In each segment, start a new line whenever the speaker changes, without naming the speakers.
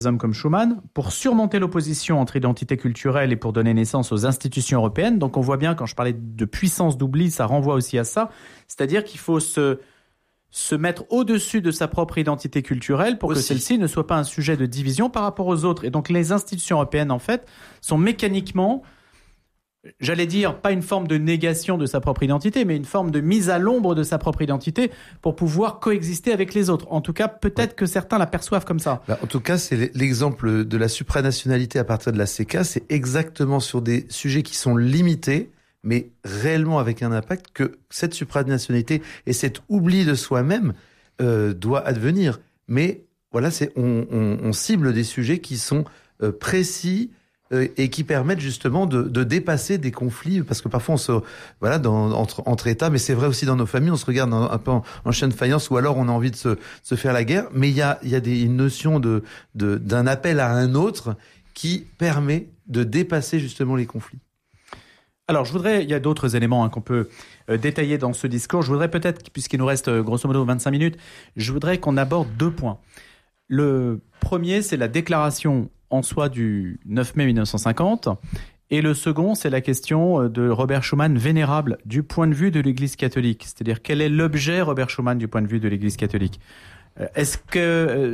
hommes comme Schuman, pour surmonter l'opposition entre identités culturelles et pour donner naissance aux institutions européennes. Donc on voit bien, quand je parlais de puissance d'oubli, ça renvoie aussi à ça. C'est-à-dire qu'il faut se mettre au-dessus de sa propre identité culturelle pour que celle-ci ne soit pas un sujet de division par rapport aux autres. Et donc les institutions européennes, en fait, sont mécaniquement, j'allais dire, pas une forme de négation de sa propre identité, mais une forme de mise à l'ombre de sa propre identité pour pouvoir coexister avec les autres. En tout cas, peut-être que certains l'aperçoivent comme ça.
En tout cas, c'est l'exemple de la supranationalité à partir de la CECA. C'est exactement sur des sujets qui sont limités, mais réellement avec un impact, que cette supranationalité et cet oubli de soi-même doit advenir. Mais voilà, on cible des sujets qui sont précis, et qui permettent justement de dépasser des conflits, parce que parfois entre États, mais c'est vrai aussi dans nos familles, on se regarde un peu en chien de faïence, ou alors on a envie de se faire la guerre, mais il y a une notion d'un appel à un autre qui permet de dépasser justement les conflits.
Alors, il y a d'autres éléments qu'on peut détailler dans ce discours. Je voudrais peut-être, puisqu'il nous reste grosso modo 25 minutes, je voudrais qu'on aborde 2 points. Le premier, c'est la déclaration en soi du 9 mai 1950. Et le second, c'est la question de Robert Schuman vénérable du point de vue de l'Église catholique. C'est-à-dire, quel est l'objet Robert Schuman du point de vue de l'Église catholique ? Est-ce que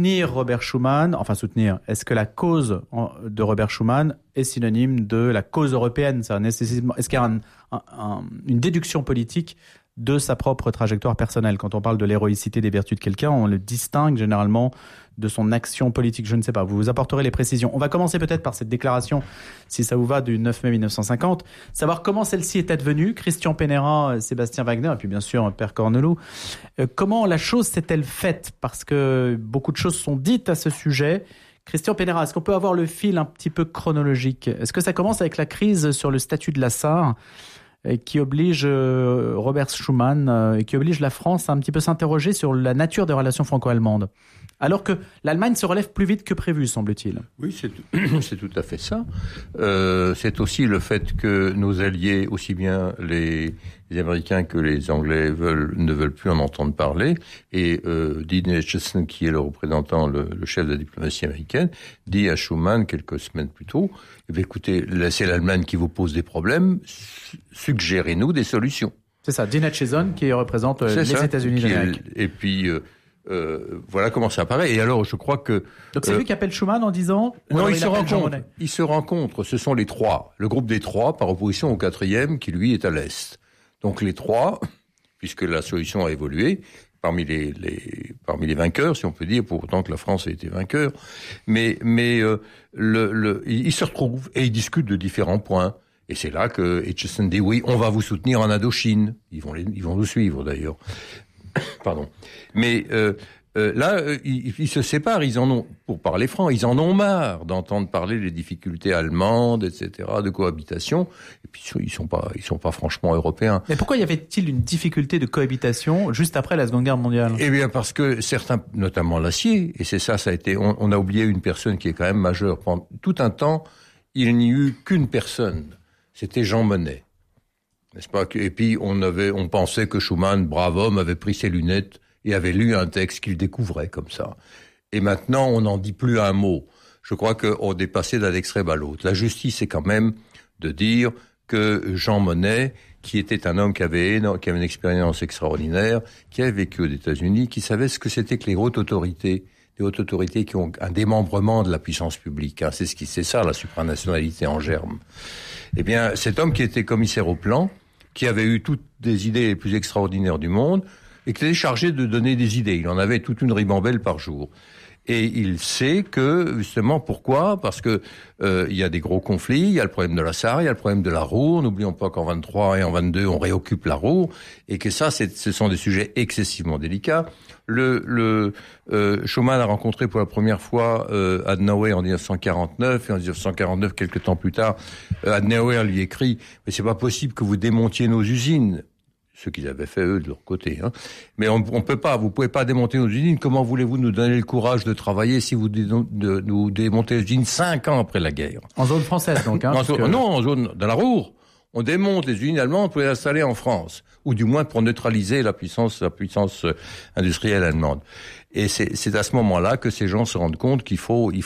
est-ce que la cause de Robert Schuman est synonyme de la cause européenne ? Est-ce qu'il y a une déduction politique de sa propre trajectoire personnelle ? Quand on parle de l'héroïcité des vertus de quelqu'un, on le distingue généralement de son action politique. Je ne sais pas, vous apporterez les précisions. On va commencer peut-être par cette déclaration, si ça vous va, du 9 mai 1950. Savoir comment celle-ci est advenue. Christian Penera, Sébastien Wagner, et puis bien sûr Père Cornelou. Comment la chose s'est-elle faite ? Parce que beaucoup de choses sont dites à ce sujet. Christian Penera, est-ce qu'on peut avoir le fil un petit peu chronologique ? Est-ce que ça commence avec la crise sur le statut de la Sarre, qui oblige Robert Schuman et qui oblige la France à un petit peu s'interroger sur la nature des relations franco-allemandes, alors que l'Allemagne se relève plus vite que prévu, semble-t-il.
Oui, c'est tout à fait ça. C'est aussi le fait que nos alliés, aussi bien les Américains que les Anglais, ne veulent plus en entendre parler. Et Dean Acheson, qui est le représentant, le chef de la diplomatie américaine, dit à Schuman quelques semaines plus tôt, écoutez, c'est l'Allemagne qui vous pose des problèmes, suggérez-nous des solutions.
C'est ça, Dean Acheson qui représente les États-Unis d'Amérique.
Et puis voilà comment ça apparaît. Et alors, je crois que...
Donc c'est lui qui appelle Schuman en disant...
Non, ils se rencontrent. Ce sont les trois. Le groupe des trois, par opposition au quatrième, qui lui est à l'Est. Donc les trois, puisque la solution a évolué, parmi les vainqueurs, si on peut dire, pour autant que la France ait été vainqueur. Mais ils se retrouvent et ils discutent de différents points. Et c'est là que Acheson dit oui, on va vous soutenir en Indochine. Ils vont nous suivre d'ailleurs. Pardon. Mais là, ils se séparent. Pour parler franc, ils en ont marre d'entendre parler des difficultés allemandes, etc., de cohabitation. Et puis ils sont pas franchement européens.
Mais pourquoi y avait-il une difficulté de cohabitation juste après la Seconde Guerre mondiale ?
Eh bien, parce que certains, notamment l'acier, et c'est ça a été. On a oublié une personne qui est quand même majeure. Pendant tout un temps, il n'y eut qu'une personne. C'était Jean Monnet. N'est-ce pas ? Et puis on pensait que Schuman, brave homme, avait pris ses lunettes et avait lu un texte qu'il découvrait comme ça. Et maintenant, on n'en dit plus un mot. Je crois qu'on est passé d'un extrême à l'autre. La justice est quand même de dire que Jean Monnet, qui était un homme qui avait une expérience extraordinaire, qui avait vécu aux États-Unis, qui savait ce que c'était que les hautes autorités qui ont un démembrement de la puissance publique. Hein. C'est ça, la supranationalité en germe. Eh bien, cet homme qui était commissaire au plan, qui avait eu toutes des idées les plus extraordinaires du monde, et qui était chargé de donner des idées. Il en avait toute une ribambelle par jour. Et il sait que, justement, pourquoi ? Parce que il y a des gros conflits, il y a le problème de la Sarre, il y a le problème de la Ruhr. N'oublions pas qu'en 23 et en 22, on réoccupe la Ruhr, et que ça, ce sont des sujets excessivement délicats. Schuman a rencontré pour la première fois Adenauer en 1949, et en 1949, quelques temps plus tard, Adenauer lui écrit « Mais c'est pas possible que vous démontiez nos usines ». Ce qu'ils avaient fait, eux, de leur côté. Hein. Mais on peut pas, vous pouvez pas démonter nos usines. Comment voulez-vous nous donner le courage de travailler si vous nous démontez les usines 5 ans après la guerre ?
En zone française, donc. Hein,
Non, en zone de la Ruhr. On démonte les usines allemandes pour les installer en France, ou du moins pour neutraliser la puissance industrielle allemande. Et c'est à ce moment-là que ces gens se rendent compte qu'il faut